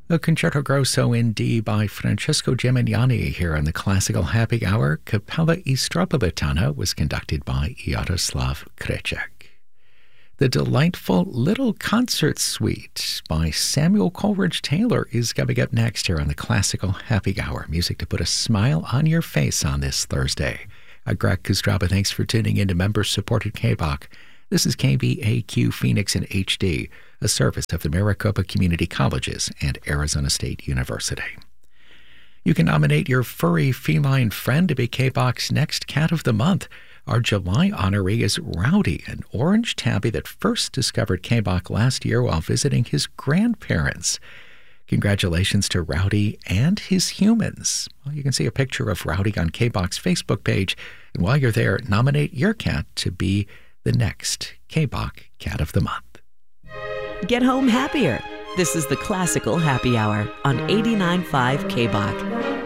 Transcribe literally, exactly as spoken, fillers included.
A Concerto Grosso in D by Francesco Gimignani here on the Classical Happy Hour. Capella I Stropoletana was conducted by Yaroslav Kreček. The delightful Little Concert Suite by Samuel Coleridge Taylor is coming up next here on the Classical Happy Hour. Music to put a smile on your face on this Thursday. I'm Greg Kostraba. Thanks for tuning in to member-supported K B O C. This is K B A Q Phoenix in H D, a service of the Maricopa Community Colleges and Arizona State University. You can nominate your furry feline friend to be K B O C's next Cat of the Month. Our July honoree is Rowdy, an orange tabby that first discovered K B O C last year while visiting his grandparents. Congratulations to Rowdy and his humans. Well, you can see a picture of Rowdy on K B O C's Facebook page, and while you're there, nominate your cat to be the next K B O C Cat of the Month. Get home happier. This is the Classical Happy Hour on eighty-nine point five K B O C.